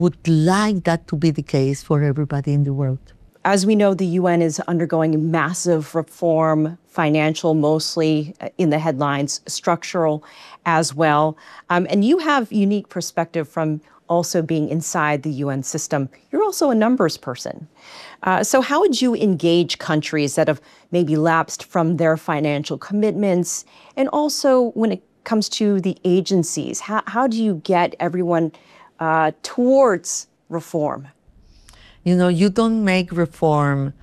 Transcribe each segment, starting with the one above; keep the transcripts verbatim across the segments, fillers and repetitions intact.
would like that to be the case for everybody in the world. As we know, the U N is undergoing massive reform, financial mostly in the headlines, structural as well. Um, and you have unique perspective from also being inside the U N system. You're also a numbers person. Uh, so how would you engage countries that have maybe lapsed from their financial commitments? And also when it comes to the agencies, how, how do you get everyone uh, towards reform? You know, you don't make reform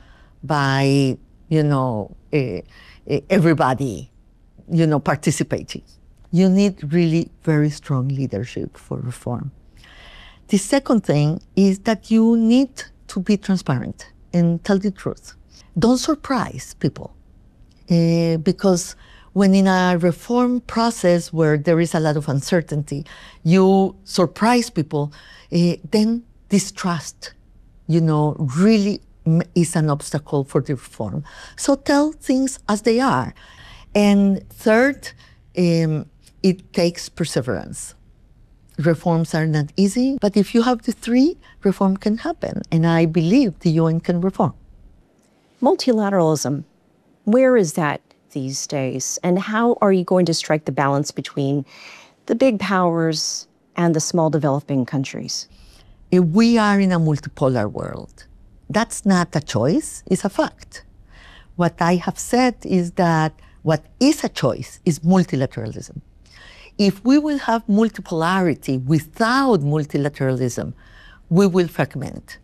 by, you know, uh, everybody, you know, participating. You need really very strong leadership for reform. The second thing is that you need to be transparent and tell the truth. Don't surprise people, uh, because when in a reform process where there is a lot of uncertainty, you surprise people, uh, then distrust, you know, really is an obstacle for the reform. So tell things as they are. And third, um, it takes perseverance. Reforms are not easy, but if you have the three, reform can happen. And I believe the U N can reform. Multilateralism, where is that these days? And how are you going to strike the balance between the big powers and the small developing countries? If we are in a multipolar world, that's not a choice, it's a fact. What I have said is that what is a choice is multilateralism. If we will have multipolarity without multilateralism, we will fragment.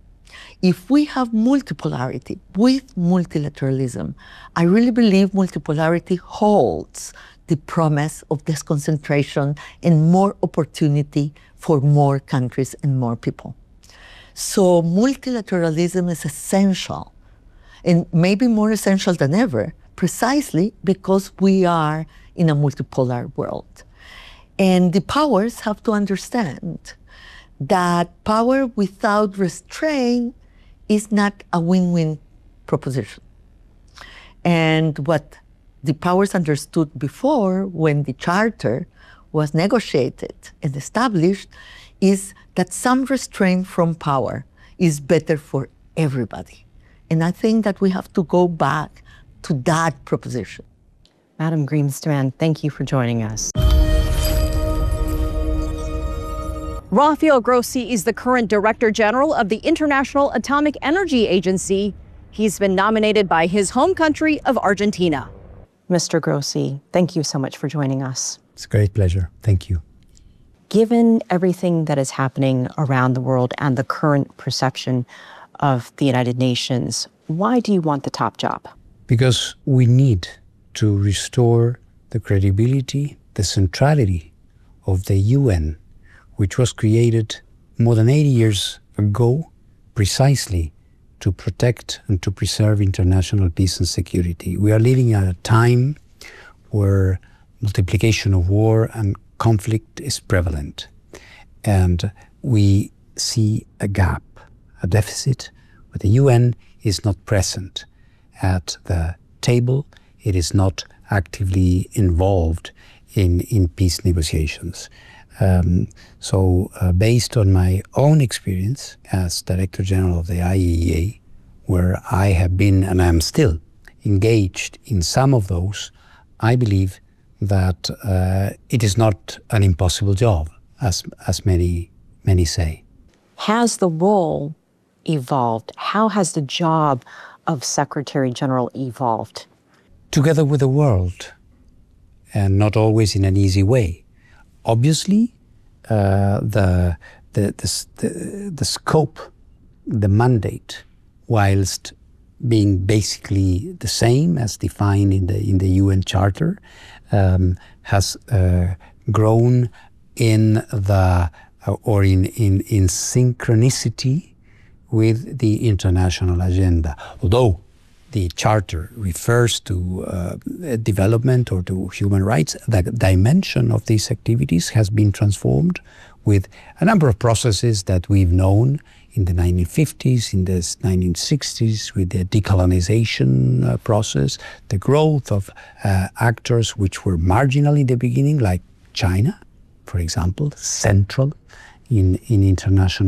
If we have multipolarity with multilateralism, I really believe multipolarity holds the promise of disconcentration and more opportunity for more countries and more people. So multilateralism is essential, and maybe more essential than ever, precisely because we are in a multipolar world. And the powers have to understand that power without restraint is not a win-win proposition. And what the powers understood before, when the charter was negotiated and established, is that some restraint from power is better for everybody. And I think that we have to go back to that proposition. Madam Grimspan, thank you for joining us. Rafael Grossi is the current Director General of the International Atomic Energy Agency. He's been nominated by his home country of Argentina. Mister Grossi, thank you so much for joining us. It's a great pleasure. Thank you. Given everything that is happening around the world and the current perception of the United Nations, why do you want the top job? Because we need to restore the credibility, the centrality of the U N, which was created more than eighty years ago precisely to protect and to preserve international peace and security. We are living at a time where multiplication of war and conflict is prevalent. And we see a gap, a deficit, where the U N is not present at the table. It is not actively involved in, in peace negotiations. Um, so uh, based on my own experience as Director General of the I A E A, where I have been and am still engaged in some of those, I believe that uh, it is not an impossible job, as, as many, many say. Has the role evolved? How has the job of Secretary General evolved? Together with the world, and not always in an easy way. Obviously, uh, the, the, the, the, the scope, the mandate, whilst being basically the same as defined in the, in the U N Charter, um, has uh, grown in the, uh, or in, in, in synchronicity with the international agenda. Although the Charter refers to uh, development or to human rights, the dimension of these activities has been transformed with a number of processes that we've known in the nineteen fifties, in the nineteen sixties, with the decolonization uh, process, the growth of uh, actors which were marginal in the beginning, like China, for example, central in, in international